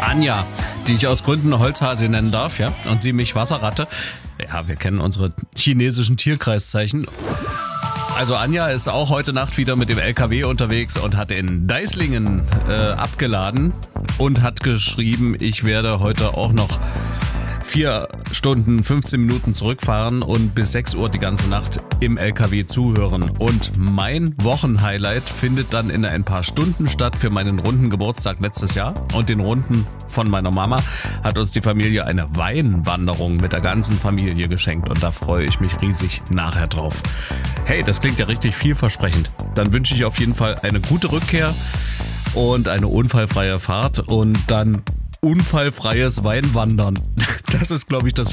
Anja, die ich aus Gründen Holzhase nennen darf, ja, und sie mich Wasserratte. Ja, wir kennen unsere chinesischen Tierkreiszeichen. Also Anja ist auch heute Nacht wieder mit dem LKW unterwegs und hat in Deislingen abgeladen und hat geschrieben, ich werde heute auch noch 4 Stunden, 15 Minuten zurückfahren und bis 6 Uhr die ganze Nacht im LKW zuhören. Und mein Wochenhighlight findet dann in ein paar Stunden statt für meinen runden Geburtstag letztes Jahr. Und den runden von meiner Mama hat uns die Familie eine Weinwanderung mit der ganzen Familie geschenkt. Und da freue ich mich riesig nachher drauf. Hey, das klingt ja richtig vielversprechend. Dann wünsche ich auf jeden Fall eine gute Rückkehr und eine unfallfreie Fahrt und dann unfallfreies Weinwandern. Das ist, glaube ich, das